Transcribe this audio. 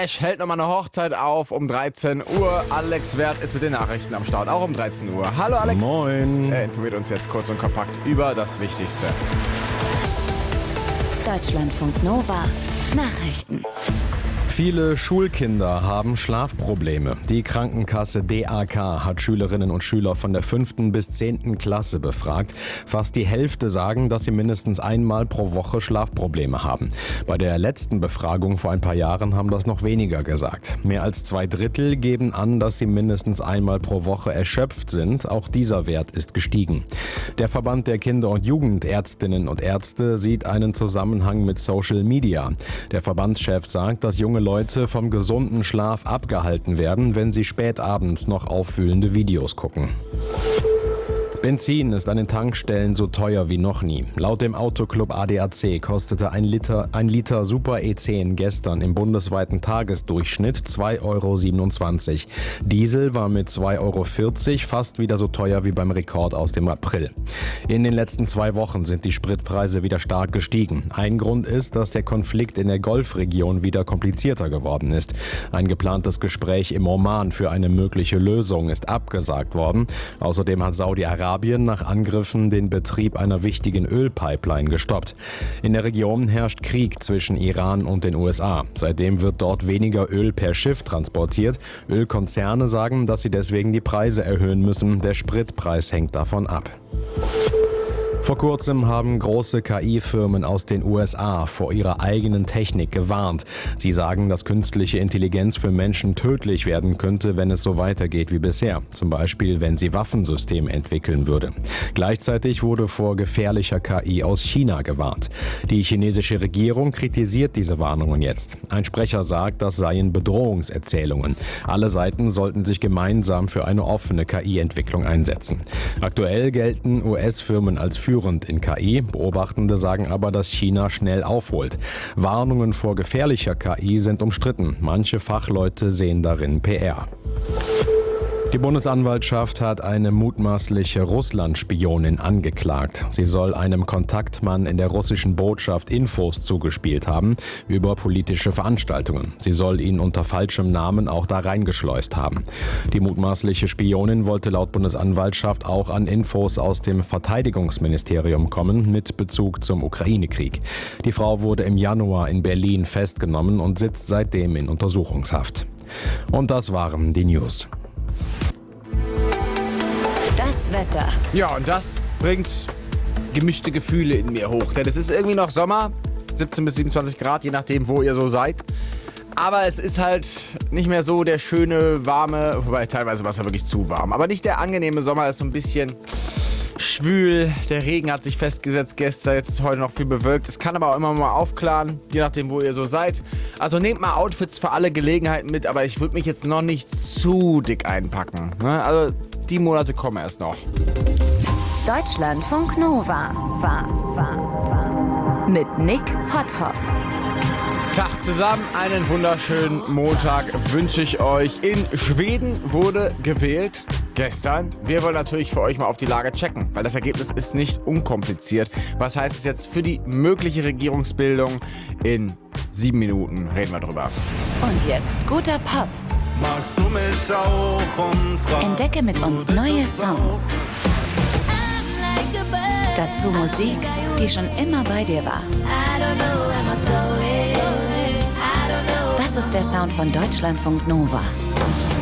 Ash hält nochmal eine Hochzeit auf um 13 Uhr. Alex Wert ist mit den Nachrichten am Start, auch um 13 Uhr. Hallo Alex. Moin. Er informiert uns jetzt kurz und kompakt über das Wichtigste. Deutschlandfunk Nova Nachrichten. Viele Schulkinder haben Schlafprobleme. Die Krankenkasse DAK hat Schülerinnen und Schüler von der 5. bis 10. Klasse befragt. Fast die Hälfte sagen, dass sie mindestens einmal pro Woche Schlafprobleme haben. Bei der letzten Befragung vor ein paar Jahren haben das noch weniger gesagt. Mehr als 2/3 geben an, dass sie mindestens einmal pro Woche erschöpft sind. Auch dieser Wert ist gestiegen. Der Verband der Kinder- und Jugendärztinnen und Ärzte sieht einen Zusammenhang mit Social Media. Der Verbandschef sagt, dass junge Leute vom gesunden Schlaf abgehalten werden, wenn sie spät abends noch aufwühlende Videos gucken. Benzin ist an den Tankstellen so teuer wie noch nie. Laut dem Autoclub ADAC kostete ein Liter Super E10 gestern im bundesweiten Tagesdurchschnitt 2,27 €. Diesel war mit 2,40 € fast wieder so teuer wie beim Rekord aus dem April. In den letzten 2 Wochen sind die Spritpreise wieder stark gestiegen. Ein Grund ist, dass der Konflikt in der Golfregion wieder komplizierter geworden ist. Ein geplantes Gespräch im Oman für eine mögliche Lösung ist abgesagt worden. Außerdem hat Saudi-Arabien nach Angriffen den Betrieb einer wichtigen Ölpipeline gestoppt. In der Region herrscht Krieg zwischen Iran und den USA. Seitdem wird dort weniger Öl per Schiff transportiert. Ölkonzerne sagen, dass sie deswegen die Preise erhöhen müssen. Der Spritpreis hängt davon ab. Vor kurzem haben große KI-Firmen aus den USA vor ihrer eigenen Technik gewarnt. Sie sagen, dass künstliche Intelligenz für Menschen tödlich werden könnte, wenn es so weitergeht wie bisher. Zum Beispiel, wenn sie Waffensysteme entwickeln würde. Gleichzeitig wurde vor gefährlicher KI aus China gewarnt. Die chinesische Regierung kritisiert diese Warnungen jetzt. Ein Sprecher sagt, das seien Bedrohungserzählungen. Alle Seiten sollten sich gemeinsam für eine offene KI-Entwicklung einsetzen. Aktuell gelten US-Firmen als führend in KI. Beobachtende sagen aber, dass China schnell aufholt. Warnungen vor gefährlicher KI sind umstritten. Manche Fachleute sehen darin PR. Die Bundesanwaltschaft hat eine mutmaßliche Russland-Spionin angeklagt. Sie soll einem Kontaktmann in der russischen Botschaft Infos zugespielt haben über politische Veranstaltungen. Sie soll ihn unter falschem Namen auch da reingeschleust haben. Die mutmaßliche Spionin wollte laut Bundesanwaltschaft auch an Infos aus dem Verteidigungsministerium kommen mit Bezug zum Ukraine-Krieg. Die Frau wurde im Januar in Berlin festgenommen und sitzt seitdem in Untersuchungshaft. Und das waren die News. Das Wetter. Ja, und das bringt gemischte Gefühle in mir hoch. Denn es ist irgendwie noch Sommer, 17 bis 27 Grad, je nachdem, wo ihr so seid. Aber es ist halt nicht mehr so der schöne, warme, wobei teilweise war es ja wirklich zu warm. Aber nicht der angenehme Sommer, ist so ein bisschen schwül. Der Regen hat sich festgesetzt gestern, jetzt ist heute noch viel bewölkt. Es kann aber auch immer mal aufklaren, je nachdem, wo ihr so seid. Also nehmt mal Outfits für alle Gelegenheiten mit, aber ich würde mich jetzt noch nicht zu dick einpacken. Ne? Also die Monate kommen erst noch. Deutschlandfunk Nova. Mit Nick Potthoff. Tag zusammen, einen wunderschönen Montag wünsche ich euch. In Schweden wurde gewählt gestern. Wir wollen natürlich für euch mal auf die Lage checken, weil das Ergebnis ist nicht unkompliziert. Was heißt es jetzt für die mögliche Regierungsbildung? In 7 Minuten reden wir drüber. Und jetzt guter Pop. Magst du mich auch umfragen? Entdecke mit uns neue Songs. Dazu Musik, die schon immer bei dir war. Das ist der Sound von Deutschlandfunk Nova.